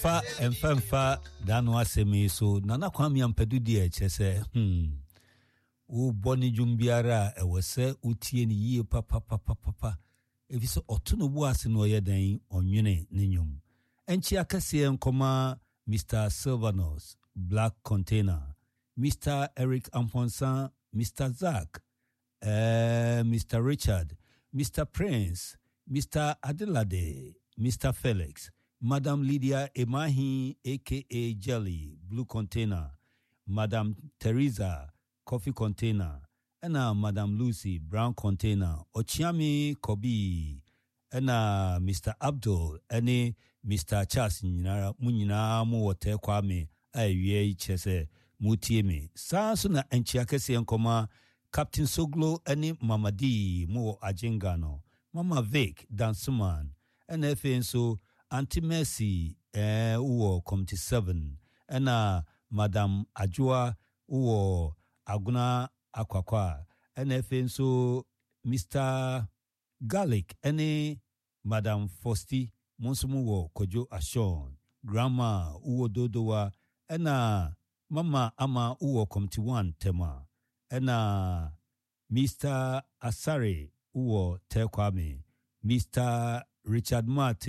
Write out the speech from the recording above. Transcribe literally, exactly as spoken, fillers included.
fa emfemfa dano asemi so nana kwame ampadu die chese hmm wo boni jumbiara e wose utie ni yie papa papa papa efiso otuno bu ase no yedan onwene nenyum enchi akase enkoma Mister Silvanos Black Container, Mister Eric Amponsan, Mister Zach, uh, Mister Richard, Mister Prince, Mister Adelade, Mister Felix, Madam Lydia Emahi, aka Jelly, Blue Container, Madam Teresa, Coffee Container, and uh, Madam Lucy, Brown Container, Ochiami Kobi, and uh, Mister Abdul, and Mister Charles Nyina, Munyina, Muote Kwame, Aye, Chese, Mutiemi, Sansuna, and Chiakesi and Koma, Captain Soglo, and Mama D, Mo Ajengano, Mama Vic, Dansuman, and F N so. Auntie Mercy, eh, uo committee seven, and uh, Madam Ajua, uo Aguna Akwakwa, and F so Mister Garlic, and Madam Fosti, Monsumu Kojo Ashon, Grandma uo Dodowa, and uh, Mama Ama uo committee one tema, and uh, Mister Asare uo Tekwame, Mister Richard Martin.